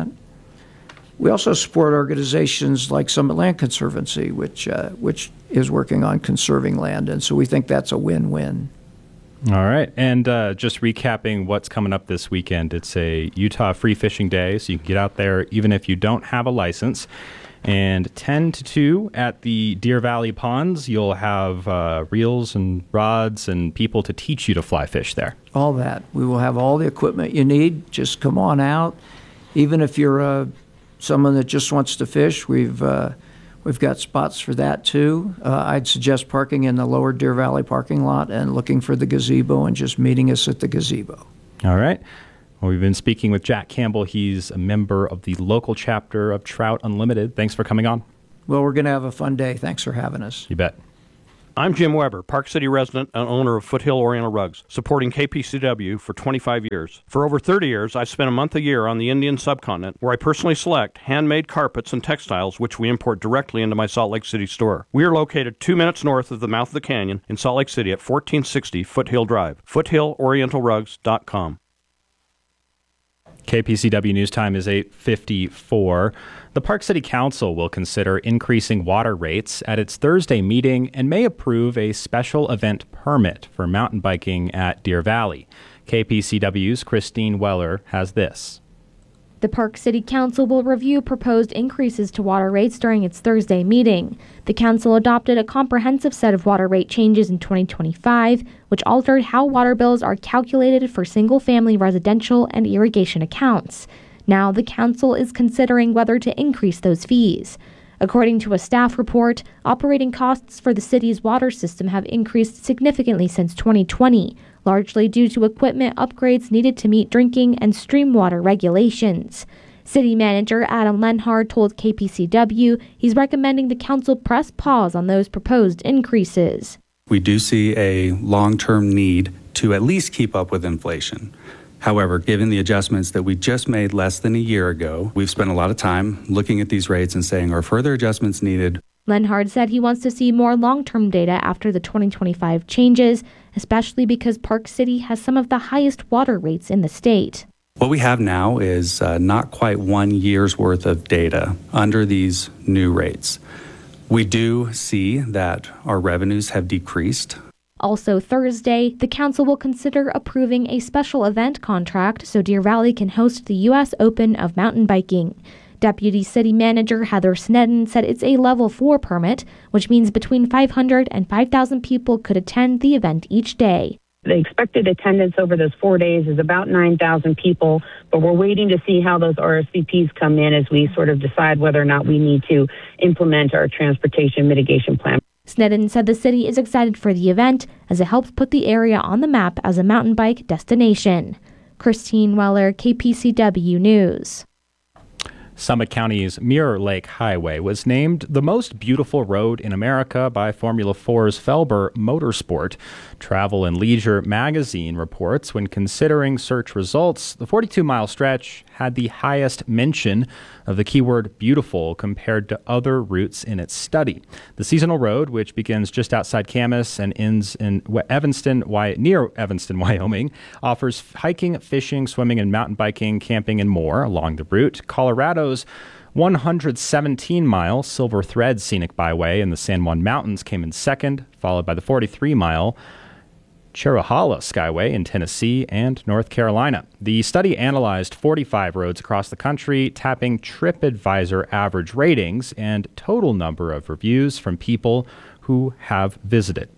We also support organizations like Summit Land Conservancy, which uh, which is working on conserving land, and so we think that's a win-win. All right. And uh, just recapping what's coming up this weekend, it's a Utah Free Fishing Day, so you can get out there even if you don't have a license. And ten to two at the Deer Valley Ponds, you'll have uh, reels and rods and people to teach you to fly fish there. All that. We will have all the equipment you need. Just come on out. Even if you're uh, someone that just wants to fish, we've uh, we've got spots for that too. Uh, I'd suggest parking in the lower Deer Valley parking lot and looking for the gazebo and just meeting us at the gazebo. All right. Well, we've been speaking with Jack Campbell. He's a member of the local chapter of Trout Unlimited. Thanks for coming on. Well, we're going to have a fun day. Thanks for having us. You bet. I'm Jim Weber, Park City resident and owner of Foothill Oriental Rugs, supporting K P C W for twenty-five years. For over thirty years, I've spent a month a year on the Indian subcontinent, where I personally select handmade carpets and textiles, which we import directly into my Salt Lake City store. We are located two minutes north of the mouth of the canyon in Salt Lake City at fourteen sixty Foothill Drive. foothill oriental rugs dot com. K P C W News Time is eight fifty-four. The Park City Council will consider increasing water rates at its Thursday meeting and may approve a special event permit for mountain biking at Deer Valley. K P C W's Christine Weller has this. The Park City Council will review proposed increases to water rates during its Thursday meeting. The council adopted a comprehensive set of water rate changes in twenty twenty-five, which altered how water bills are calculated for single-family residential and irrigation accounts. Now the council is considering whether to increase those fees. According to a staff report, operating costs for the city's water system have increased significantly since twenty twenty, largely due to equipment upgrades needed to meet drinking and stream water regulations. City Manager Adam Lenhard told K P C W he's recommending the council press pause on those proposed increases. We do see a long-term need to at least keep up with inflation. However, given the adjustments that we just made less than a year ago, we've spent a lot of time looking at these rates and saying, are further adjustments needed? Lenhard said he wants to see more long-term data after the twenty twenty-five changes, especially because Park City has some of the highest water rates in the state. What we have now is uh, not quite one year's worth of data under these new rates. We do see that our revenues have decreased. Also Thursday, the council will consider approving a special event contract so Deer Valley can host the U S Open of mountain biking. Deputy City Manager Heather Snedden said it's a level four permit, which means between five hundred and five thousand people could attend the event each day. The expected attendance over those four days is about nine thousand people, but we're waiting to see how those R S V Ps come in as we sort of decide whether or not we need to implement our transportation mitigation plan. Snedden said the city is excited for the event as it helps put the area on the map as a mountain bike destination. Christine Weller, K P C W News. Summit County's Mirror Lake Highway was named the most beautiful road in America by Formula four's Felber Motorsport. Travel and Leisure magazine reports when considering search results, the forty-two mile stretch had the highest mention of the keyword beautiful compared to other routes in its study. The seasonal road, which begins just outside Camas and ends in Evanston, near Evanston, Wyoming, offers hiking, fishing, swimming, and mountain biking, camping, and more along the route. Colorado's one hundred seventeen mile Silver Thread Scenic Byway in the San Juan Mountains came in second, followed by the forty-three mile Cherrahala Skyway in Tennessee and North Carolina. The study analyzed forty-five roads across the country, tapping TripAdvisor average ratings and total number of reviews from people who have visited.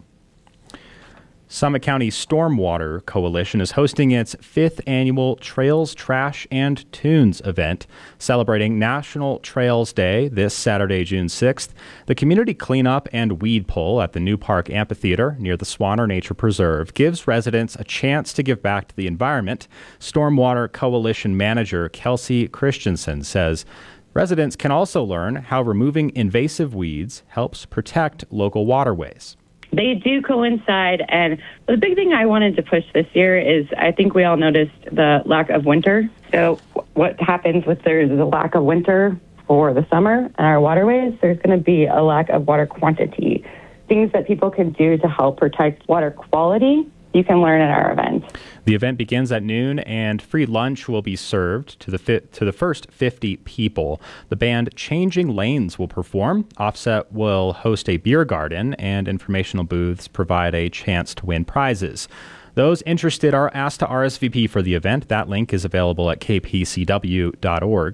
Summit County Stormwater Coalition is hosting its fifth annual Trails, Trash, and Tunes event, celebrating National Trails Day this Saturday, June sixth. The community cleanup and weed pull at the New Park Amphitheater near the Swanner Nature Preserve gives residents a chance to give back to the environment. Stormwater Coalition Manager Kelsey Christensen says residents can also learn how removing invasive weeds helps protect local waterways. They do coincide, and the big thing I wanted to push this year is I think we all noticed the lack of winter. So what happens with there's a lack of winter for the summer in our waterways, there's going to be a lack of water quantity. Things that people can do to help protect water quality, you can learn at our event. The event begins at noon, and free lunch will be served to the fi- to the first fifty people. The band Changing Lanes will perform. Offset will host a beer garden, and informational booths provide a chance to win prizes. Those interested are asked to R S V P for the event. That link is available at k p c w dot org.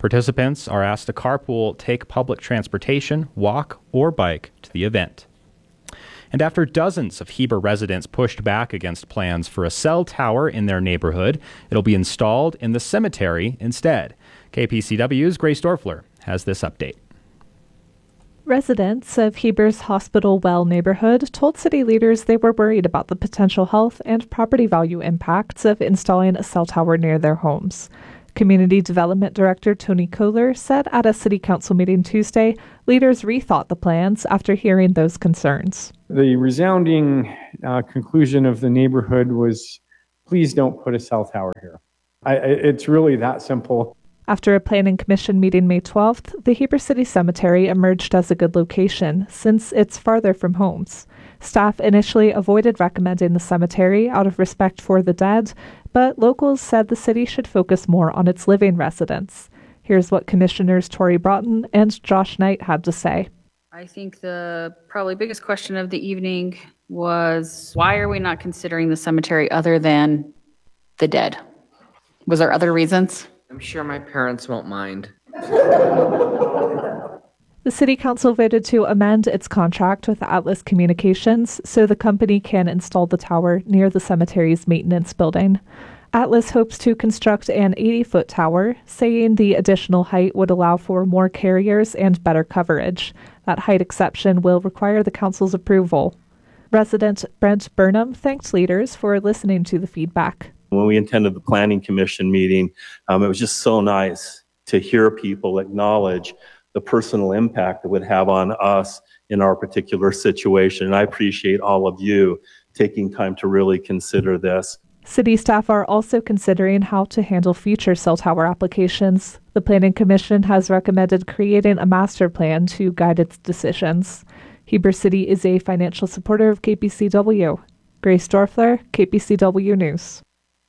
Participants are asked to carpool, take public transportation, walk, or bike to the event. And after dozens of Heber residents pushed back against plans for a cell tower in their neighborhood, it'll be installed in the cemetery instead. K P C W's Grace Dorfler has this update. Residents of Heber's Hospital Well neighborhood told city leaders they were worried about the potential health and property value impacts of installing a cell tower near their homes. Community Development Director Tony Kohler said at a city council meeting Tuesday, leaders rethought the plans after hearing those concerns. The resounding uh, conclusion of the neighborhood was, please don't put a cell tower here. I, it's really that simple. After a planning commission meeting May twelfth, the Heber City Cemetery emerged as a good location since it's farther from homes. Staff initially avoided recommending the cemetery out of respect for the dead, but locals said the city should focus more on its living residents. Here's what Commissioners Tory Broughton and Josh Knight had to say. I think the probably biggest question of the evening was, why are we not considering the cemetery other than the dead? Was there other reasons? I'm sure my parents won't mind. The City Council voted to amend its contract with Atlas Communications so the company can install the tower near the cemetery's maintenance building. Atlas hopes to construct an eighty-foot tower, saying the additional height would allow for more carriers and better coverage. That height exception will require the council's approval. Resident Brent Burnham thanked leaders for listening to the feedback. When we attended the Planning Commission meeting, um, it was just so nice to hear people acknowledge the personal impact it would have on us in our particular situation. And I appreciate all of you taking time to really consider this. City staff are also considering how to handle future cell tower applications. The Planning Commission has recommended creating a master plan to guide its decisions. Heber City is a financial supporter of K P C W. Grace Dorfler, K P C W News.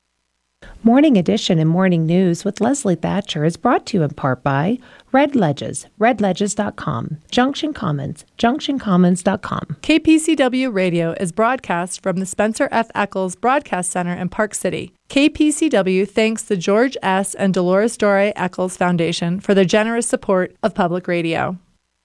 Morning Edition and Morning News with Leslie Thatcher is brought to you in part by Red Ledges, red ledges dot com, Junction Commons, junction commons dot com. K P C W Radio is broadcast from the Spencer F. Eccles Broadcast Center in Park City. K P C W thanks the George S. and Dolores Dore Eccles Foundation for their generous support of public radio.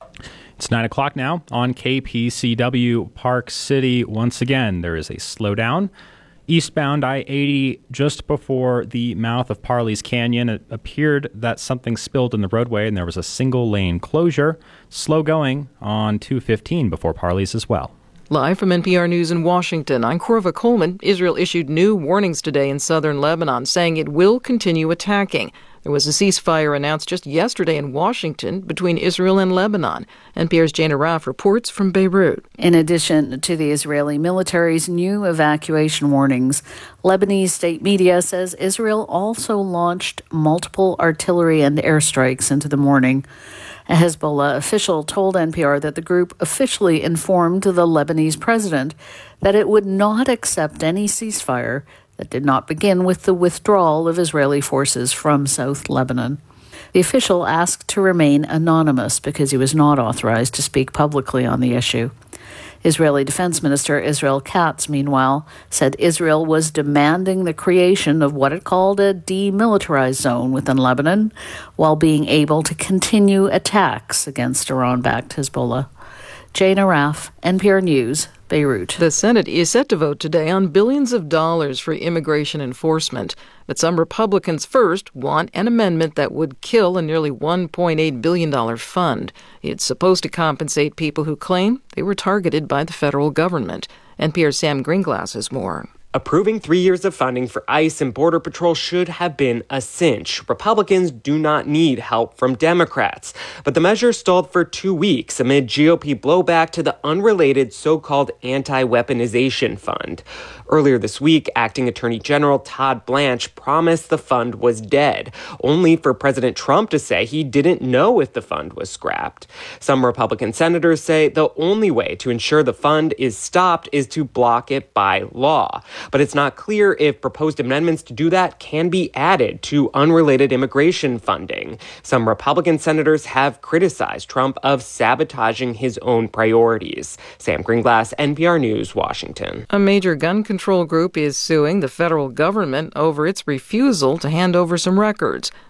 It's nine o'clock now on K P C W Park City. Once again, there is a slowdown. Eastbound I eighty, just before the mouth of Parley's Canyon, it appeared that something spilled in the roadway and there was a single lane closure. Slow going on two fifteen before Parley's as well. Live from N P R News in Washington, I'm Corva Coleman. Israel issued new warnings today in southern Lebanon, saying it will continue attacking. There was a ceasefire announced just yesterday in Washington between Israel and Lebanon. N P R's Jane Araf reports from Beirut. In addition to the Israeli military's new evacuation warnings, Lebanese state media says Israel also launched multiple artillery and airstrikes into the morning. A Hezbollah official told N P R that the group officially informed the Lebanese president that it would not accept any ceasefire that did not begin with the withdrawal of Israeli forces from South Lebanon. The official asked to remain anonymous because he was not authorized to speak publicly on the issue. Israeli Defense Minister Israel Katz, meanwhile, said Israel was demanding the creation of what it called a demilitarized zone within Lebanon, while being able to continue attacks against Iran-backed Hezbollah. Jane Araf, N P R News, Beirut. The Senate is set to vote today on billions of dollars for immigration enforcement. But some Republicans first want an amendment that would kill a nearly one point eight billion dollars fund. It's supposed to compensate people who claim they were targeted by the federal government. N P R's Sam Greenglass has more. Approving three years of funding for ICE and Border Patrol should have been a cinch. Republicans do not need help from Democrats. But the measure stalled for two weeks amid G O P blowback to the unrelated so-called anti-weaponization fund. Earlier this week, Acting Attorney General Todd Blanche promised the fund was dead, only for President Trump to say he didn't know if the fund was scrapped. Some Republican senators say the only way to ensure the fund is stopped is to block it by law. But it's not clear if proposed amendments to do that can be added to unrelated immigration funding. Some Republican senators have criticized Trump of sabotaging his own priorities. Sam Greenglass, N P R News, Washington. A major gun control group is suing the federal government over its refusal to hand over some records.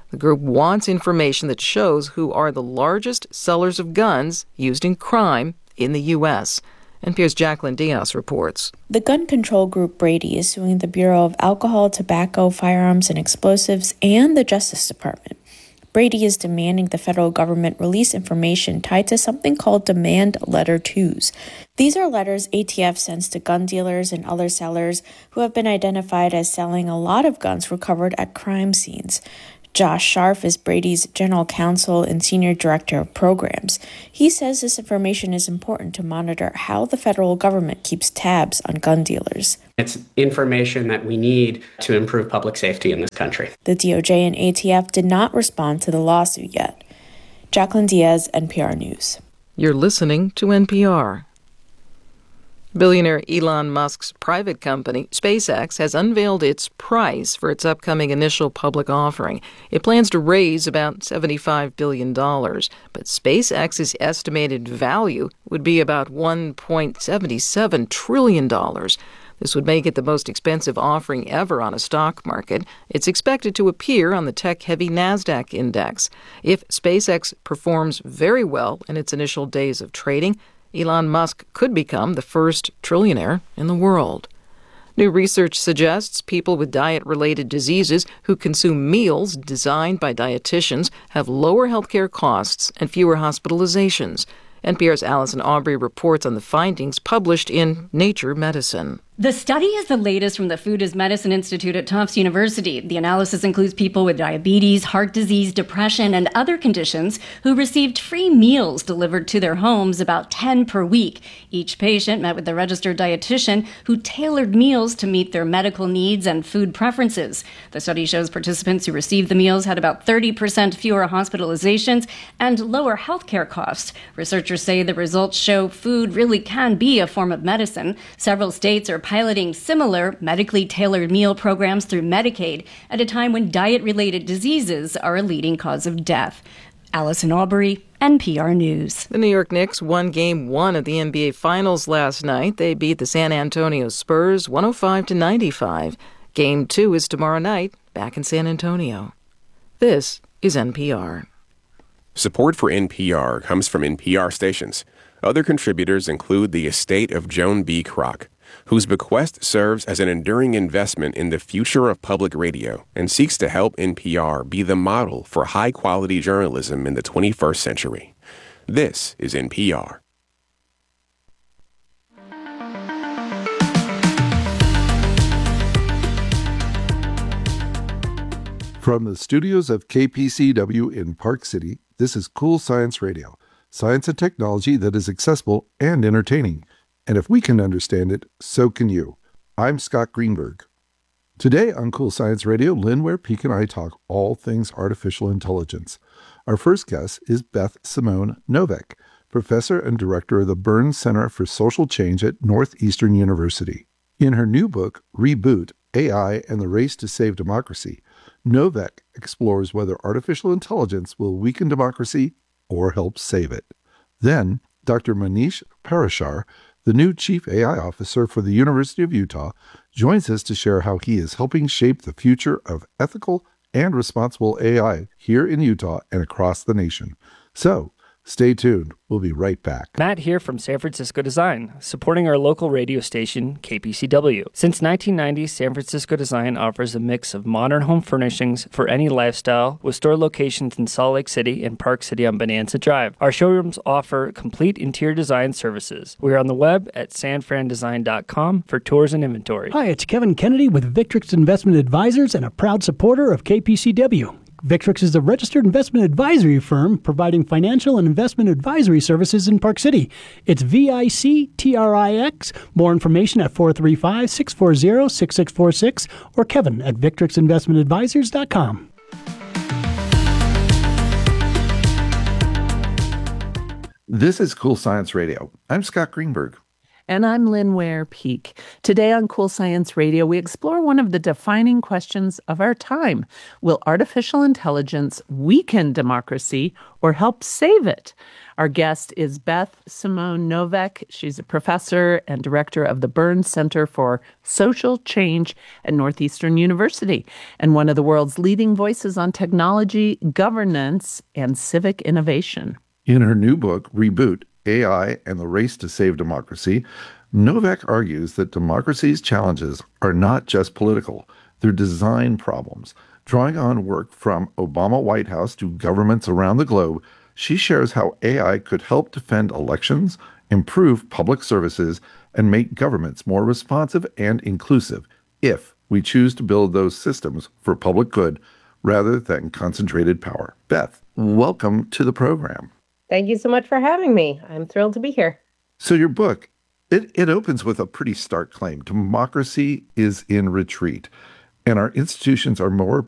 The group wants information that shows who are the largest sellers of guns used in crime in the U S N P R's Jacqueline Diaz reports. The gun control group Brady is suing the Bureau of Alcohol, Tobacco, Firearms, and Explosives and the Justice Department. Brady is demanding the federal government release information tied to something called Demand Letter twos. These are letters A T F sends to gun dealers and other sellers who have been identified as selling a lot of guns recovered at crime scenes. Josh Scharf is Brady's general counsel and senior director of programs. He says this information is important to monitor how the federal government keeps tabs on gun dealers. It's information that we need to improve public safety in this country. The D O J and A T F did not respond to the lawsuit yet. Jacqueline Diaz, N P R News. You're listening to N P R. Billionaire Elon Musk's private company, SpaceX, has unveiled its price for its upcoming initial public offering. It plans to raise about seventy-five billion dollars, but SpaceX's estimated value would be about one point seven seven trillion dollars. This would make it the most expensive offering ever on a stock market. It's expected to appear on the tech-heavy NASDAQ index. If SpaceX performs very well in its initial days of trading, Elon Musk could become the first trillionaire in the world. New research suggests people with diet-related diseases who consume meals designed by dietitians have lower healthcare costs and fewer hospitalizations. N P R's Allison Aubrey reports on the findings published in Nature Medicine. The study is the latest from the Food as Medicine Institute at Tufts University. The analysis includes people with diabetes, heart disease, depression, and other conditions who received free meals delivered to their homes, about ten per week. Each patient met with a registered dietitian who tailored meals to meet their medical needs and food preferences. The study shows participants who received the meals had about thirty percent fewer hospitalizations and lower healthcare costs. Researchers say the results show food really can be a form of medicine. Several states are piloting similar medically tailored meal programs through Medicaid at a time when diet-related diseases are a leading cause of death. Allison Aubrey, N P R News. The New York Knicks won Game One of the N B A Finals last night. They beat the San Antonio Spurs one oh five to ninety-five. Game Two is tomorrow night, back in San Antonio. This is N P R. Support for N P R comes from N P R stations. Other contributors include the estate of Joan B. Kroc, whose bequest serves as an enduring investment in the future of public radio and seeks to help N P R be the model for high-quality journalism in the twenty-first century. This is N P R. From the studios of K P C W in Park City, this is Cool Science Radio, science and technology that is accessible and entertaining. And if we can understand it, so can you. I'm Scott Greenberg. Today on Cool Science Radio, Lynn Ware Peak and I talk all things artificial intelligence. Our first guest is Beth Simone Novak, professor and director of the Burns Center for Social Change at Northeastern University. In her new book, Reboot, A I and the Race to Save Democracy, Novak explores whether artificial intelligence will weaken democracy or help save it. Then, Doctor Manish Parashar, the new Chief A I Officer for the University of Utah, joins us to share how he is helping shape the future of ethical and responsible A I here in Utah and across the nation. So, stay tuned. We'll be right back. Matt here from San Francisco Design, supporting our local radio station, K P C W. Since nineteen ninety, San Francisco Design offers a mix of modern home furnishings for any lifestyle, with store locations in Salt Lake City and Park City on Bonanza Drive. Our showrooms offer complete interior design services. We are on the web at san fran design dot com for tours and inventory. Hi, it's Kevin Kennedy with Victrix Investment Advisors and a proud supporter of K P C W. Victrix is a registered investment advisory firm providing financial and investment advisory services in Park City. It's V I C T R I X. More information at four three five, six four zero, six six four six or Kevin at victrix investment advisors dot com. This is Cool Science Radio. I'm Scott Greenberg. And I'm Lynn Ware Peak. Today on Cool Science Radio, we explore one of the defining questions of our time. Will artificial intelligence weaken democracy or help save it? Our guest is Beth Simone Novak. She's a professor and director of the Burns Center for Social Change at Northeastern University and one of the world's leading voices on technology, governance, and civic innovation. In her new book, Reboot, A I and the Race to Save Democracy, Novak argues that democracy's challenges are not just political, they're design problems. Drawing on work from Obama White House to governments around the globe, she shares how A I could help defend elections, improve public services, and make governments more responsive and inclusive if we choose to build those systems for public good rather than concentrated power. Beth, welcome to the program. Thank you so much for having me. I'm thrilled to be here. So your book, it, it opens with a pretty stark claim. Democracy is in retreat, and our institutions are more